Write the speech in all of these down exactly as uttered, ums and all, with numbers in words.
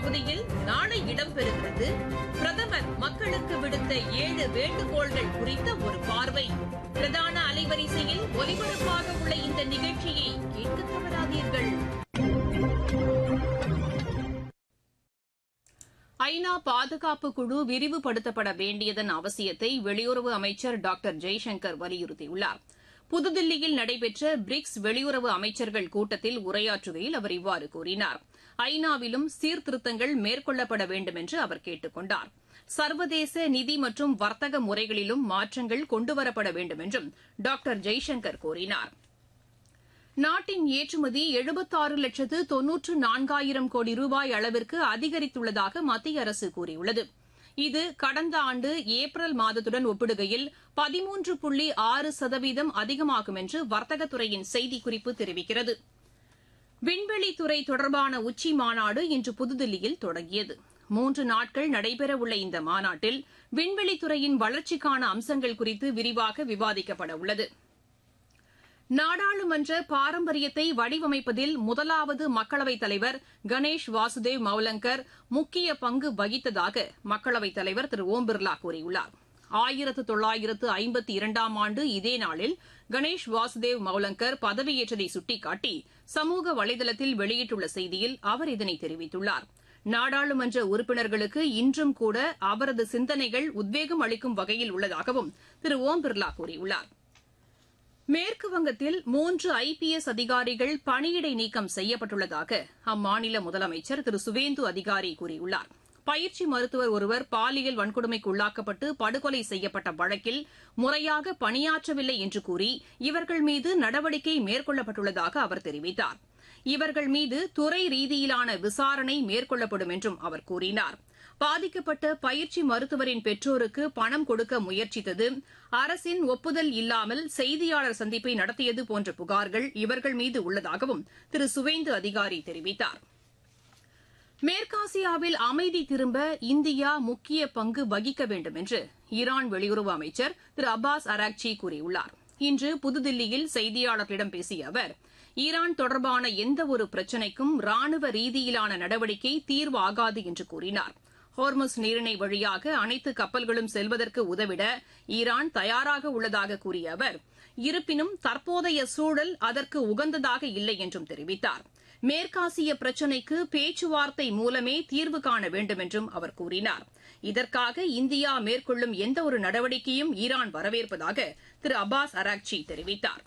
பகுதியில் நாளை இடம்பெறுகிறது பிரதமர் மக்களுக்கு விடுத்த ஏழு வேண்டுகோள்கள் குறித்த ஒரு பார்வை. பிரதான அலைவரிசையில் ஒலிபரப்பாக உள்ள இந்த நிகழ்ச்சியை கேட்க தவறாதீர்கள். ஐநா பாதுகாப்பு குழு விரிவுபடுத்தப்பட வேண்டியதன் அவசியத்தை வெளியுறவு அமைச்சர் டாக்டர் ஜெய்சங்கர் வலியுறுத்தியுள்ளார். புதுதில்லியில் நடைபெற்ற பிரிக்ஸ் வெளியுறவு அமைச்சர்கள் கூட்டத்தில் உரையாற்றுகையில் அவர் இவ்வாறு கூறினார். ஐநாவிலும் சீர்திருத்தங்கள் மேற்கொள்ளப்பட வேண்டும் என்று அவர் கேட்டுக் கொண்டார். சர்வதேச நிதி மற்றும் வர்த்தக முறைகளிலும் மாற்றங்கள் கொண்டுவரப்பட வேண்டும் என்றும் டாக்டர் ஜெய்சங்கர் கூறினார். நாட்டின் ஏற்றுமதி எழுபத்தாறு லட்சத்து தொன்னூற்று நான்காயிரம் கோடி ரூபாய் அளவிற்கு அதிகரித்துள்ளதாக மத்திய அரசு கூறியுள்ளது. இது கடந்த ஆண்டு ஏப்ரல் மாதத்துடன் ஒப்பிடுகையில் பதிமூன்று புள்ளி ஆறு சதவீதம் அதிகமாகும் என்று வர்த்தகத்துறையின் செய்திக்குறிப்பு தெரிவிக்கிறது. விண்வெளித்துறை தொடர்பான உச்சி மாநாடு இன்று புதுதில்லியில் தொடங்கியது. மூன்று நாட்கள் நடைபெறவுள்ள இந்த மாநாட்டில் விண்வெளித்துறையின் வளர்ச்சிக்கான அம்சங்கள் குறித்து விரிவாக விவாதிக்கப்பட உள்ளது. நாடாளுமன்ற பாரம்பரியத்தை வடிவமைப்பதில் முதலாவது மக்களவைத் தலைவர் கணேஷ் வாசுதேவ் மௌலங்கர் முக்கிய பங்கு வகித்ததாக மக்களவைத் தலைவர் திரு ஓம் பிர்லா கூறியுள்ளார். ஆயிரத்து தொள்ளாயிரத்து ஐம்பத்தி இரண்டாம் ஆண்டு இதே நாளில் கணேஷ் வாசுதேவ் மௌலங்கர் பதவியேற்றதை சுட்டிக்காட்டி சமூக வலைதளத்தில் வெளியிட்டுள்ள செய்தியில் அவர் இதனை தெரிவித்துள்ளார். நாடாளுமன்ற உறுப்பினர்களுக்கு இன்றும் கூட அவரது சிந்தனைகள் உத்வேகம் அளிக்கும் வகையில் உள்ளதாகவும் திரு ஓம் பிர்லா கூறியுள்ளார். மேற்குவங்கத்தில் மூன்று ஐ பி எஸ் அதிகாரிகள் பணியிடை நீக்கம் செய்யப்பட்டுள்ளதாக அம்மாநில முதலமைச்சர் திரு சுவேந்து அதிகாரி கூறியுள்ளார். பயிற்சி மருத்துவர் ஒருவர் பாலியல் வன்கொடுமைக்கு உள்ளாக்கப்பட்டு படுகொலை செய்யப்பட்ட வழக்கில் முறையாக பணியாற்றவில்லை என்று கூறி இவர்கள் மீது நடவடிக்கை மேற்கொள்ளப்பட்டுள்ளதாக அவர் தெரிவித்தார். இவர்கள் மீது துறை ரீதியிலான விசாரணை மேற்கொள்ளப்படும் என்றும் அவர் கூறினார். பாதிக்கப்பட்ட பயிற்சி மருத்துவரின் பெற்றோருக்கு பணம் கொடுக்க முயற்சித்தது, அரசின் ஒப்புதல் இல்லாமல் செய்தியாளர் சந்திப்பை நடத்தியது போன்ற புகார்கள் இவர்கள் மீது உள்ளதாகவும் திரு சுவேந்து அதிகாரி தெரிவித்தார். மேற்காசியாவில் அமைதி திரும்ப இந்தியா முக்கிய பங்கு வகிக்க வேண்டும் என்று ஈரான் வெளியுறவு அமைச்சர் திரு அப்பாஸ் அராக்சி கூறியுள்ளார். இன்று புதுதில்லியில் செய்தியாளர்களிடம் பேசிய அவர், ஈரான் தொடர்பான எந்தவொரு பிரச்சினைக்கும் ராணுவ ரீதியிலான நடவடிக்கை தீர்வாகாது என்று கூறினார். ஹோர்முஸ் நீரிணை வழியாக அனைத்து கப்பல்களும் செல்வதற்கு உதவிட ஈரான் தயாராக உள்ளதாக கூறிய அவர், இருப்பினும் தற்போதைய சூழல் அதற்கு உகந்ததாக இல்லை என்றும் தெரிவித்தார். மேற்காசிய பிரச்சினைக்கு பேச்சுவார்த்தை மூலமே தீர்வு காண வேண்டும் என்றும் அவர் கூறினார். இதற்காக இந்தியா மேற்கொள்ளும் எந்தவொரு நடவடிக்கையும் ஈரான் வரவேற்பதாக திரு அப்பாஸ் அராக்சி தெரிவித்தார்.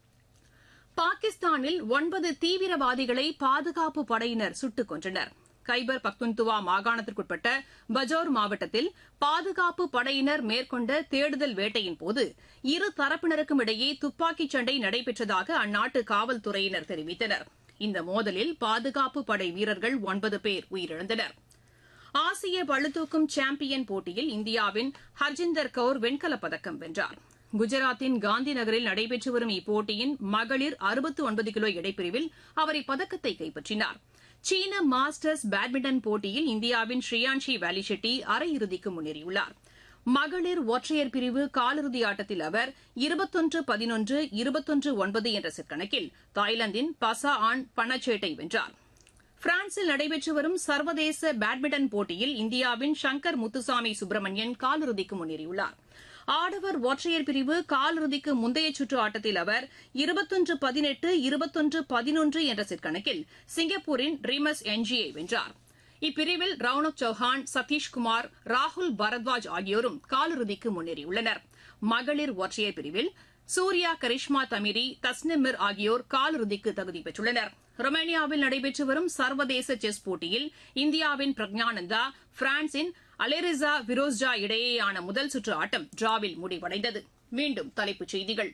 பாகிஸ்தானில் ஒன்பது தீவிரவாதிகளை பாதுகாப்பு படையினர் சுட்டுக் கொன்றனர். கைபர் பக்துன்துவா மாகாணத்திற்குட்பட்ட பஜோர் மாவட்டத்தில் பாதுகாப்பு படையினர் மேற்கொண்ட தேடுதல் வேட்டையின்போது இரு தரப்பினருக்கும் இடையே துப்பாக்கிச் சண்டை நடைபெற்றதாக அந்நாட்டு காவல்துறையினர் தெரிவித்தனர். இந்த மோதலில் பாதுகாப்பு படை வீரர்கள் ஒன்பது பேர் உயிரிழந்தனர். ஆசிய பளுதூக்கும் சாம்பியன் போட்டியில் இந்தியாவின் ஹர்ஜிந்தர் கவுர் வெண்கலப் பதக்கம் வென்றார். குஜராத்தின் காந்தி நகரில் நடைபெற்று வரும் இப்போட்டியின் மகளிர் அறுபத்து ஒன்பது கிலோ எடைப்பிரிவில் அவர் இப்பதக்கத்தை கைப்பற்றினார். சீன மாஸ்டர்ஸ் பேட்மிண்டன் போட்டியில் இந்தியாவின் ஸ்ரீயான்ஷி வேலிஷெட்டி அரையிறுதிக்கு முன்னேறியுள்ளார். மகளிர் ஒற்றையர் பிரிவு காலிறுதி ஆட்டத்தில் அவர் இருபத்தொன்று பதினொன்று இருபத்தொன்று ஒன்பது என்ற செட் கணக்கில் தாய்லாந்தின் பசா ஆன் பனச்சேட்டை வென்றார். பிரான்சில் நடைபெற்று வரும் சர்வதேச பேட்மிண்டன் போட்டியில் இந்தியாவின் சங்கர் முத்துசாமி சுப்பிரமணியன் காலிறுதிக்கு முன்னேறியுள்ளார். ஆடவர் ஒற்றையர் பிரிவு காலிறுதிக்கு முந்தைய சுற்று ஆட்டத்தில் அவர் இருபத்தொன்று பதினெட்டு இருபத்தொன்று பதினொன்று என்ற செட் கணக்கில் சிங்கப்பூரின் ரிமஸ் என்ஜியை வென்றார். இப்பிரிவில் ரவுனக் சௌஹான், சதீஷ்குமார், ராகுல் பரத்வாஜ் ஆகியோரும் காலிறுதிக்கு முன்னேறியுள்ளனர். மகளிர் ஒற்றையர் பிரிவில் சூர்யா கரிஷ்மா தமிரி, தஸ்னிம் மிர் ஆகியோர் காலிறுதிக்கு தகுதி பெற்றுள்ளனர். ரொமேனியாவில் நடைபெற்று வரும் சர்வதேச செஸ் போட்டியில் இந்தியாவின் பிரக்ஞானந்தா, பிரான்சின் அலெரிசா விரோஸ்ஜா இடையேயான முதல் சுற்று ஆட்டம் டிராவில் முடிவடைந்தது. மீண்டும் தலைப்புச் செய்திகள்.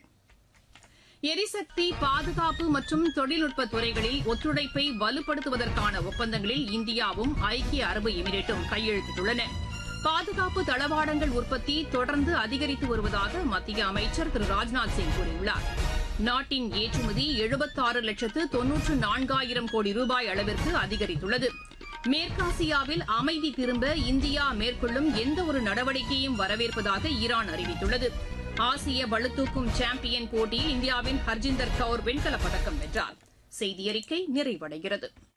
எரிசக்தி, பாதுகாப்பு மற்றும் தொழில்நுட்ப துறைகளில் ஒத்துழைப்பை வலுப்படுத்துவதற்கான ஒப்பந்தங்களில் இந்தியாவும் ஐக்கிய அரபு எமிரேட்டும் கையெழுத்திட்டுள்ளன. பாதுகாப்பு தளவாடங்கள் உற்பத்தி தொடர்ந்து அதிகரித்து வருவதாக மத்திய அமைச்சர் திரு ராஜ்நாத் சிங் கூறியுள்ளார். நாட்டின் ஏற்றுமதி எழுபத்தாறு லட்சத்து தொன்னூற்று நான்காயிரம் கோடி ரூபாய் அளவிற்கு அதிகரித்துள்ளது. மேற்காசியாவில் அமைதி திரும்ப இந்தியா மேற்கொள்ளும் எந்தவொரு நடவடிக்கையும் வரவேற்பதாக ஈரான் அறிவித்துள்ளது. ஆசிய பளுதூக்கும் சாம்பியன் போட்டியில் இந்தியாவின் ஹர்ஜிந்தர் கவுர் வெண்கலப் பதக்கம் வென்றார். செய்தியறிக்கை நிறைவடைகிறது.